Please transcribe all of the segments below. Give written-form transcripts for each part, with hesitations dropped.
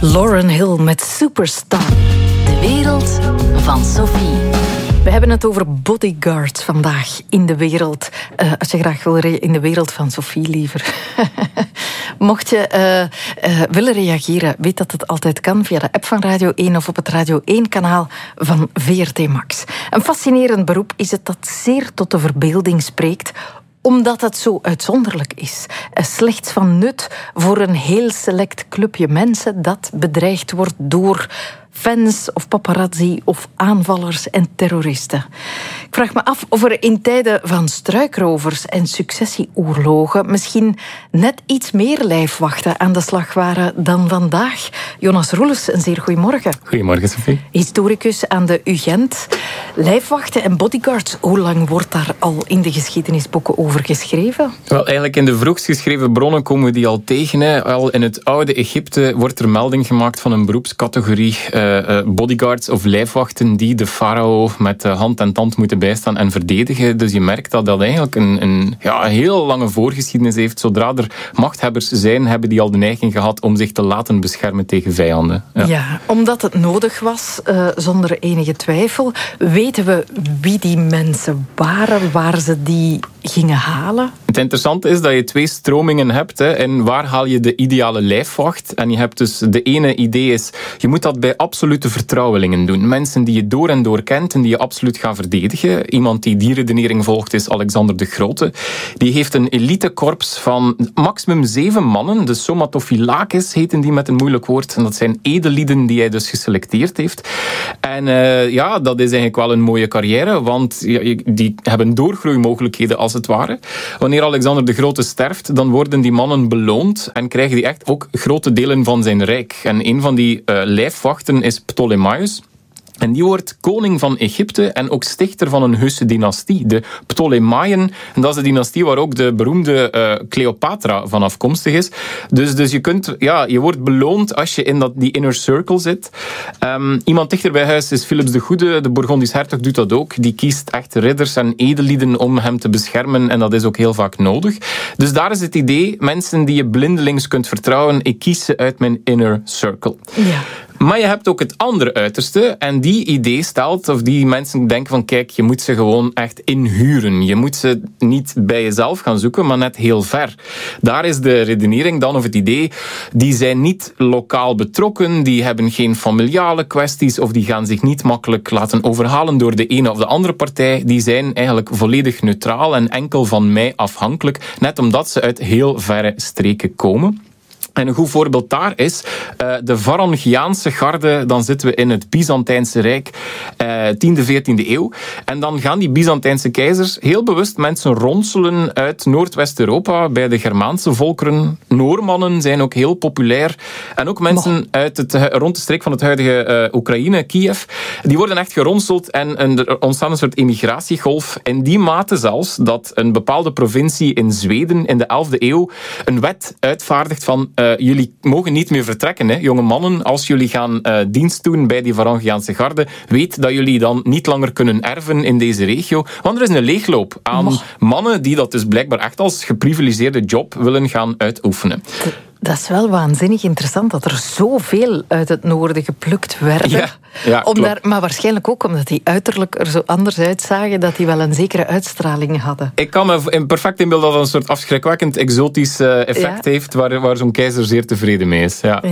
Lauryn Hill met Superstar. De wereld van Sophie. We hebben het over bodyguards vandaag in de wereld. Als je graag wil in de wereld van Sophie, liever. Mocht je willen reageren, weet dat het altijd kan via de app van Radio 1 of op het Radio 1-kanaal van VRT Max. Een fascinerend beroep is het dat zeer tot de verbeelding spreekt, omdat het zo uitzonderlijk is. Slechts van nut voor een heel select clubje mensen dat bedreigd wordt door fans of paparazzi of aanvallers en terroristen. Ik vraag me af of er in tijden van struikrovers en successieoorlogen misschien net iets meer lijfwachten aan de slag waren dan vandaag. Jonas Roelens, een zeer goedemorgen. Goedemorgen, Sophie. Historicus aan de UGent. Lijfwachten en bodyguards, hoe lang wordt daar al in de geschiedenisboeken over geschreven? Wel, eigenlijk in de vroegst geschreven bronnen komen we die al tegen. Hè. Al in het oude Egypte wordt er melding gemaakt van een beroepscategorie bodyguards of lijfwachten die de farao met hand en tand moeten bijstaan en verdedigen. Dus je merkt dat dat eigenlijk een heel lange voorgeschiedenis heeft. Zodra er machthebbers zijn, hebben die al de neiging gehad om zich te laten beschermen tegen vijanden. Ja, omdat het nodig was, zonder enige twijfel. Weten we wie die mensen waren, waar ze die gingen halen? Het interessante is dat je twee stromingen hebt. Hè, en waar haal je de ideale lijfwacht? En je hebt dus de ene idee is, je moet dat bij absolute vertrouwelingen doen. Mensen die je door en door kent en die je absoluut gaan verdedigen. Iemand die die redenering volgt is Alexander de Grote. Die heeft een elitekorps van maximum 7 mannen. De somatophylakes heten die met een moeilijk woord. En dat zijn edellieden die hij dus geselecteerd heeft. En dat is eigenlijk wel een mooie carrière, want die hebben doorgroeimogelijkheden als het ware. Wanneer Alexander de Grote sterft, dan worden die mannen beloond en krijgen die echt ook grote delen van zijn rijk. En een van die lijfwachten is Ptolemaios. En die wordt koning van Egypte en ook stichter van een heuse dynastie, de Ptolemaiën. En dat is de dynastie waar ook de beroemde Cleopatra van afkomstig is. Dus je wordt beloond als je in die inner circle zit. Iemand dichter bij huis is Philips de Goede, de Bourgondisch hertog doet dat ook. Die kiest echt ridders en edellieden om hem te beschermen en dat is ook heel vaak nodig. Dus daar is het idee, mensen die je blindelings kunt vertrouwen, ik kies ze uit mijn inner circle. Ja. Maar je hebt ook het andere uiterste. En die idee stelt, of die mensen denken van kijk, je moet ze gewoon echt inhuren. Je moet ze niet bij jezelf gaan zoeken, maar net heel ver. Daar is de redenering dan, of het idee, die zijn niet lokaal betrokken, die hebben geen familiale kwesties, of die gaan zich niet makkelijk laten overhalen door de ene of de andere partij. Die zijn eigenlijk volledig neutraal en enkel van mij afhankelijk, net omdat ze uit heel verre streken komen. En een goed voorbeeld daar is de Varangiaanse garde. Dan zitten we in het Byzantijnse Rijk, 10e, 14e eeuw. En dan gaan die Byzantijnse keizers heel bewust mensen ronselen uit Noordwest-Europa bij de Germaanse volkeren. Noormannen zijn ook heel populair. En ook mensen rond de streek van het huidige Oekraïne, Kiev. Die worden echt geronseld en er ontstaat een soort emigratiegolf. In die mate zelfs dat een bepaalde provincie in Zweden in de 11e eeuw een wet uitvaardigt van jullie mogen niet meer vertrekken, hè, jonge mannen. Als jullie gaan dienst doen bij die Varangiaanse garde, weet dat jullie dan niet langer kunnen erven in deze regio. Want er is een leegloop aan mannen die dat dus blijkbaar echt als geprivilegeerde job willen gaan uitoefenen. Dat is wel waanzinnig interessant dat er zoveel uit het noorden geplukt werden. Ja, maar waarschijnlijk ook omdat die uiterlijk er zo anders uitzagen, dat die wel een zekere uitstraling hadden. Ik kan me perfect inbeelden dat dat een soort afschrikwekkend exotisch effect heeft, waar zo'n keizer zeer tevreden mee is. Ja.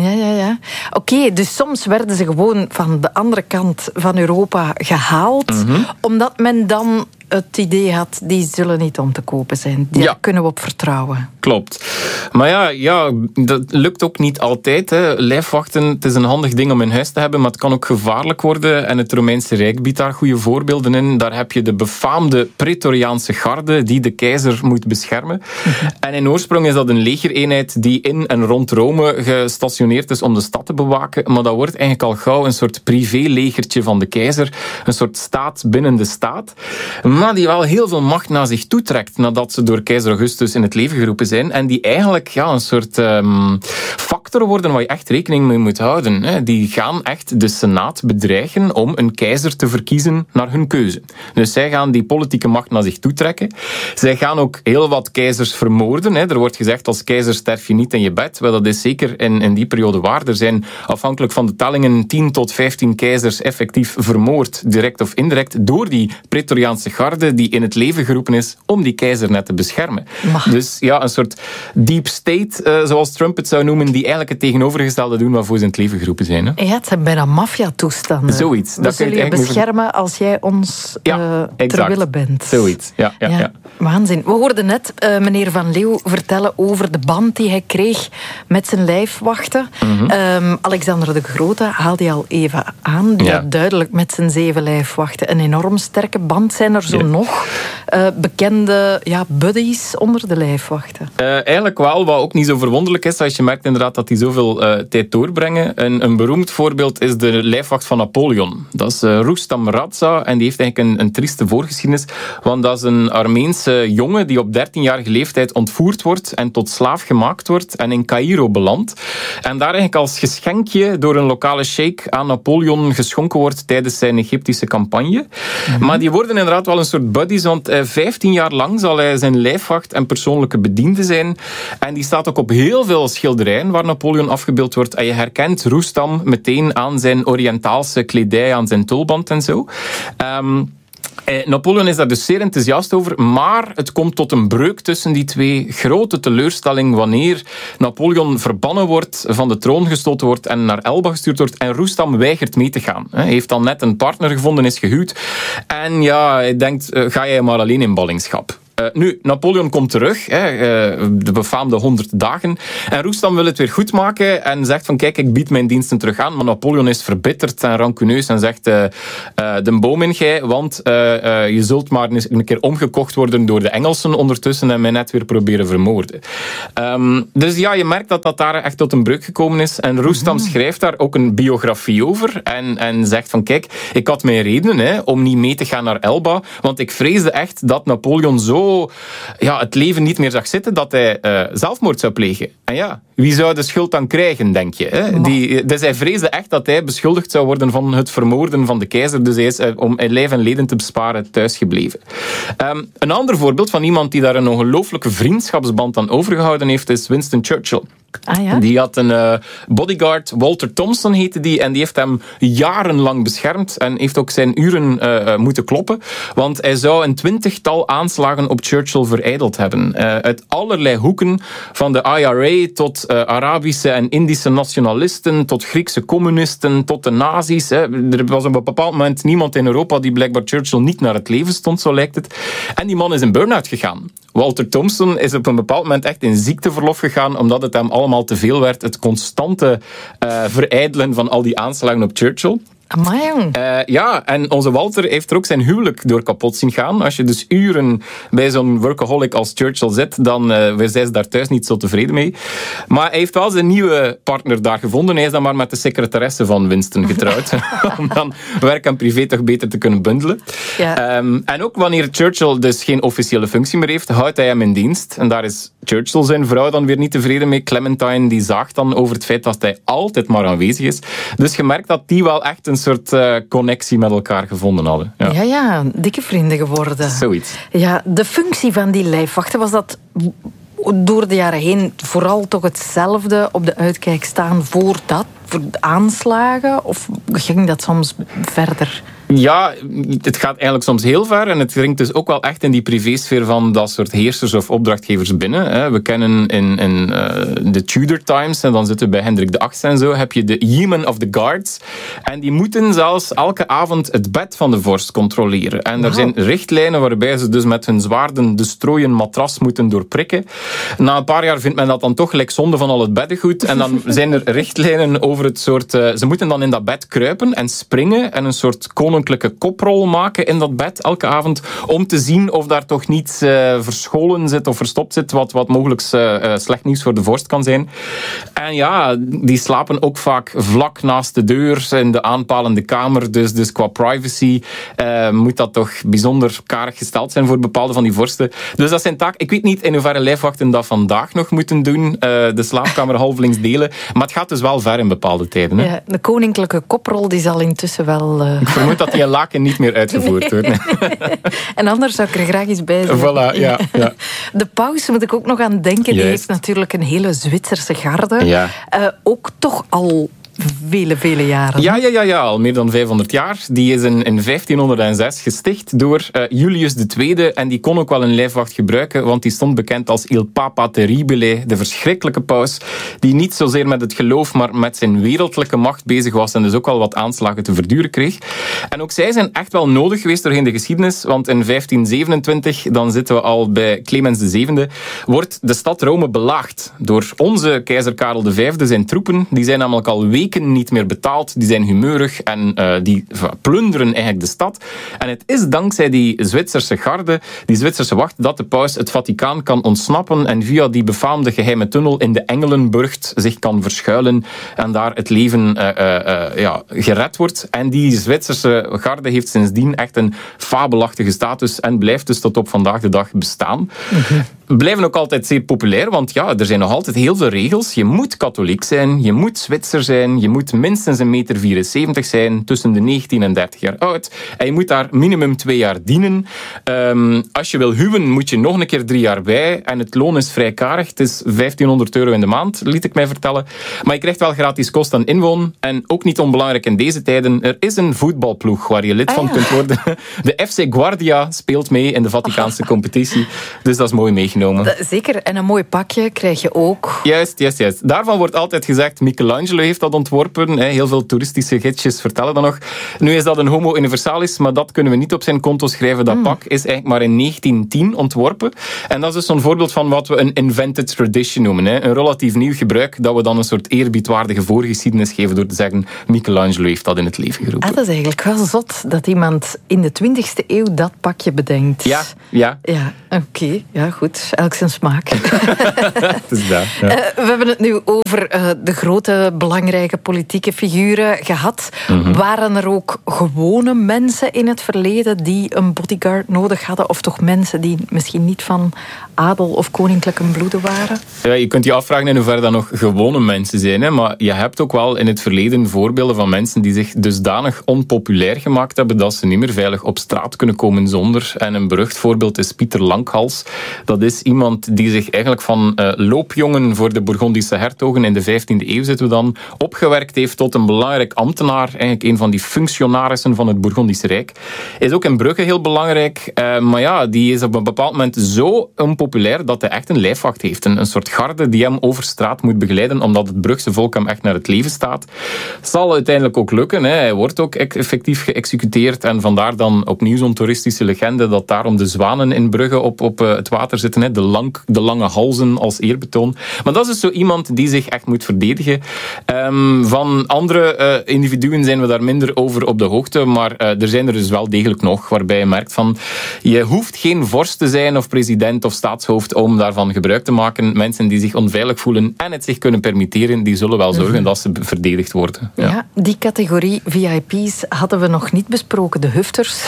Oké, dus soms werden ze gewoon van de andere kant van Europa gehaald, omdat men dan het idee had, die zullen niet om te kopen zijn. Daar kunnen we op vertrouwen. Klopt. Maar dat lukt ook niet altijd. Hè. Lijfwachten, het is een handig ding om in huis te hebben, maar het kan ook gevaarlijk worden. En het Romeinse Rijk biedt daar goede voorbeelden in. Daar heb je de befaamde Praetoriaanse garde, die de keizer moet beschermen. En in oorsprong is dat een legereenheid die in en rond Rome gestationeerd is om de stad te bewaken. Maar dat wordt eigenlijk al gauw een soort privélegertje van de keizer. Een soort staat binnen de staat. Maar die wel heel veel macht naar zich toetrekt nadat ze door keizer Augustus in het leven geroepen zijn. En die eigenlijk een soort factor worden waar je echt rekening mee moet houden. Die gaan echt de Senaat bedreigen om een keizer te verkiezen naar hun keuze. Dus zij gaan die politieke macht naar zich toetrekken. Zij gaan ook heel wat keizers vermoorden. Er wordt gezegd, als keizer sterf je niet in je bed. Wel, dat is zeker in die periode waar. Er zijn afhankelijk van de tellingen 10 tot 15 keizers effectief vermoord, direct of indirect, door die Praetoriaanse garde die in het leven geroepen is om die keizer net te beschermen. Dus ja, een soort deep state, zoals Trump het zou noemen, die eigenlijk het tegenovergestelde doen waarvoor ze in het leven geroepen zijn. Hè? Ja, het zijn bijna maffia-toestanden. Zoiets. We zullen je beschermen als jij ons ter wille bent. Zoiets, ja. Waanzin. We hoorden net meneer Van Leeuw vertellen over de band die hij kreeg met zijn lijfwachten. Alexander de Grote haalde hij al even aan. Die had duidelijk met zijn 7 lijfwachten een enorm sterke band. Zijn er zo nog bekende buddies onder de lijfwachten? Eigenlijk wel, wat ook niet zo verwonderlijk is, als je merkt inderdaad dat die zoveel tijd doorbrengen. Een beroemd voorbeeld is de lijfwacht van Napoleon. Dat is Rustam Raza en die heeft eigenlijk een trieste voorgeschiedenis, want dat is een Armeense jongen die op 13-jarige leeftijd ontvoerd wordt en tot slaaf gemaakt wordt en in Caïro belandt. En daar eigenlijk als geschenkje door een lokale sheik aan Napoleon geschonken wordt tijdens zijn Egyptische campagne. Maar die worden inderdaad wel een soort buddies, want 15 jaar lang zal hij zijn lijfwacht en persoonlijke bediende zijn. En die staat ook op heel veel schilderijen waar Napoleon afgebeeld wordt. En je herkent Rustam meteen aan zijn Oriëntaalse kledij, aan zijn tulband en zo. Napoleon is daar dus zeer enthousiast over, maar het komt tot een breuk tussen die twee. Grote teleurstelling wanneer Napoleon verbannen wordt, van de troon gestoten wordt en naar Elba gestuurd wordt en Rustam weigert mee te gaan. Hij heeft dan net een partner gevonden, is gehuwd en hij denkt, ga jij maar alleen in ballingschap. Nu, Napoleon komt terug, de befaamde 100 dagen. En Rustam wil het weer goed maken en zegt van kijk, ik bied mijn diensten terug aan. Maar Napoleon is verbitterd en rancuneus en zegt de boom in gij, want je zult maar een keer omgekocht worden door de Engelsen ondertussen en mij net weer proberen vermoorden. Dus ja, je merkt dat daar echt tot een breuk gekomen is. En Rustam schrijft daar ook een biografie over en zegt van kijk, ik had mijn redenen om niet mee te gaan naar Elba, want ik vreesde echt dat Napoleon zo het leven niet meer zag zitten dat hij zelfmoord zou plegen. En ja, wie zou de schuld dan krijgen, denk je? Hè? Dus hij vreesde echt dat hij beschuldigd zou worden van het vermoorden van de keizer. Dus hij is om lijf en leden te besparen thuisgebleven. Een ander voorbeeld van iemand die daar een ongelooflijke vriendschapsband aan overgehouden heeft, is Winston Churchill. Ah, ja? Die had een bodyguard, Walter Thompson heette die, en die heeft hem jarenlang beschermd en heeft ook zijn uren moeten kloppen, want hij zou een 20-tal aanslagen op Churchill verijdeld hebben. Uit allerlei hoeken, van de IRA tot Arabische en Indische nationalisten, tot Griekse communisten, tot de nazi's. Er was op een bepaald moment niemand in Europa die blijkbaar Churchill niet naar het leven stond, zo lijkt het. En die man is in burn-out gegaan. Walter Thompson is op een bepaald moment echt in ziekteverlof gegaan, omdat het hem allemaal te veel werd. Het constante verijdelen van al die aanslagen op Churchill. Amai. En onze Walter heeft er ook zijn huwelijk door kapot zien gaan. Als je dus uren bij zo'n workaholic als Churchill zit, dan zijn ze daar thuis niet zo tevreden mee. Maar hij heeft wel zijn nieuwe partner daar gevonden. Hij is dan maar met de secretaresse van Winston getrouwd. Om dan werk en privé toch beter te kunnen bundelen. Ja. En ook wanneer Churchill dus geen officiële functie meer heeft, houdt hij hem in dienst. En daar is Churchill zijn vrouw dan weer niet tevreden mee. Clementine die zaagt dan over het feit dat hij altijd maar aanwezig is. Dus je merkt dat die wel echt een soort connectie met elkaar gevonden hadden. Ja, dikke vrienden geworden. Zoiets. Ja, de functie van die lijfwachten, was dat door de jaren heen vooral toch hetzelfde, op de uitkijk staan voor aanslagen? Of ging dat soms verder? Ja, het gaat eigenlijk soms heel ver en het dringt dus ook wel echt in die privésfeer van dat soort heersers of opdrachtgevers binnen. We kennen in de Tudor Times, en dan zitten we bij Hendrik VIII en zo, heb je de Yeomen of the Guards. En die moeten zelfs elke avond het bed van de vorst controleren. En er zijn richtlijnen waarbij ze dus met hun zwaarden de strooien matras moeten doorprikken. Na een paar jaar vindt men dat dan toch gelijk zonde van al het beddengoed. En dan zijn er richtlijnen over het soort... ze moeten dan in dat bed kruipen en springen en een soort koninklijke koprol maken in dat bed elke avond, om te zien of daar toch niets verscholen zit of verstopt zit, wat mogelijk slecht nieuws voor de vorst kan zijn. En ja, die slapen ook vaak vlak naast de deur in de aanpalende kamer, dus qua privacy moet dat toch bijzonder karig gesteld zijn voor bepaalde van die vorsten. Dus dat zijn taak. Ik weet niet in hoeverre lijfwachten dat vandaag nog moeten doen, de slaapkamer halvelings delen, maar het gaat dus wel ver in bepaalde tijden. Hè? Ja, de koninklijke koprol die zal intussen wel... Ik vermoed dat die laken niet meer uitgevoerd wordt. En anders zou ik er graag eens bij zijn. Voilà, ja. De paus moet ik ook nog aan denken. Die heeft natuurlijk een hele Zwitserse garde. Ja. Ook toch al vele jaren. Ja, al meer dan 500 jaar. Die is in 1506 gesticht door Julius II. En die kon ook wel een lijfwacht gebruiken, want die stond bekend als Il Papa Terribile, de verschrikkelijke paus, die niet zozeer met het geloof, maar met zijn wereldlijke macht bezig was en dus ook wel wat aanslagen te verduren kreeg. En ook zij zijn echt wel nodig geweest doorheen de geschiedenis, want in 1527, dan zitten we al bij Clemens VII, wordt de stad Rome belaagd door onze keizer Karel V, zijn troepen. Die zijn namelijk al weken niet meer betaald, die zijn humeurig en die plunderen eigenlijk de stad. En het is dankzij die Zwitserse garde, die Zwitserse wacht, dat de paus het Vaticaan kan ontsnappen en via die befaamde geheime tunnel in de Engelenburcht zich kan verschuilen en daar het leven gered wordt. En die Zwitserse garde heeft sindsdien echt een fabelachtige status en blijft dus tot op vandaag de dag bestaan. Blijven ook altijd zeer populair, want ja, er zijn nog altijd heel veel regels. Je moet katholiek zijn, je moet Zwitser zijn, je moet minstens 1,74 meter zijn, tussen de 19 en 30 jaar oud. En je moet daar minimum 2 jaar dienen. Als je wil huwen, moet je nog een keer 3 jaar bij. En het loon is vrij karig. Het is €1500 in de maand, liet ik mij vertellen. Maar je krijgt wel gratis kost aan inwoon. En ook niet onbelangrijk in deze tijden, er is een voetbalploeg waar je lid van kunt worden. De FC Guardia speelt mee in de Vaticaanse competitie. Dus dat is mooi meegenomen. Zeker, en een mooi pakje krijg je ook. Juist. Daarvan wordt altijd gezegd, Michelangelo heeft dat ontworpen. Heel veel toeristische gidsjes vertellen dat nog. Nu is dat een homo universalis, maar dat kunnen we niet op zijn konto schrijven. Dat pak is eigenlijk maar in 1910 ontworpen. En dat is dus zo'n voorbeeld van wat we een invented tradition noemen. Een relatief nieuw gebruik, dat we dan een soort eerbiedwaardige voorgeschiedenis geven door te zeggen, Michelangelo heeft dat in het leven geroepen. Dat is eigenlijk wel zot dat iemand in de 20e eeuw dat pakje bedenkt. Ja. Oké, goed. Elk zijn smaak. Dus dat, ja. We hebben het nu over de grote, belangrijke politieke figuren gehad. Waren er ook gewone mensen in het verleden die een bodyguard nodig hadden? Of toch mensen die misschien niet van adel of koninklijke bloeden waren? Ja, je kunt je afvragen in hoeverre dat nog gewone mensen zijn. Hè? Maar je hebt ook wel in het verleden voorbeelden van mensen die zich dusdanig onpopulair gemaakt hebben dat ze niet meer veilig op straat kunnen komen zonder. En een berucht voorbeeld is Pieter Langhals. Dat is iemand die zich eigenlijk van loopjongen voor de Bourgondische hertogen in de 15e eeuw zitten we dan opgewerkt heeft tot een belangrijk ambtenaar, eigenlijk een van die functionarissen van het Bourgondische Rijk. Is ook in Brugge heel belangrijk, maar ja, die is op een bepaald moment zo onpopulair dat hij echt een lijfwacht heeft. Een soort garde die hem over straat moet begeleiden, omdat het Brugse volk hem echt naar het leven staat. Zal uiteindelijk ook lukken, hè. Hij wordt ook effectief geëxecuteerd en vandaar dan opnieuw zo'n toeristische legende dat daarom de zwanen in Brugge op het water zitten, hè. De lange halzen als eerbetoon. Maar dat is dus zo iemand die zich echt moet verdedigen. Van andere individuen zijn we daar minder over op de hoogte, maar er zijn er dus wel degelijk nog, waarbij je merkt van, je hoeft geen vorst te zijn of president of staatshoofd om daarvan gebruik te maken. Mensen die zich onveilig voelen en het zich kunnen permitteren, die zullen wel zorgen dat ze verdedigd worden. Ja, die categorie VIP's hadden we nog niet besproken, de hufters.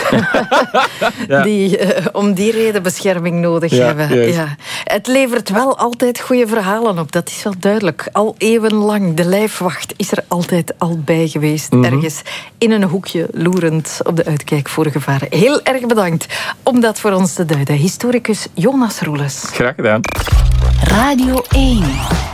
Die om die reden bescherming nodig hebben. Ja. Het levert wel altijd goede verhalen op, dat is wel duidelijk. Al eeuwenlang, de lijfwacht is er altijd al bij geweest. Ergens in een hoekje loerend op de uitkijk voor gevaren. Heel erg bedankt om dat voor ons te duiden. Historicus Jonas Roelens. Graag gedaan. Radio 1.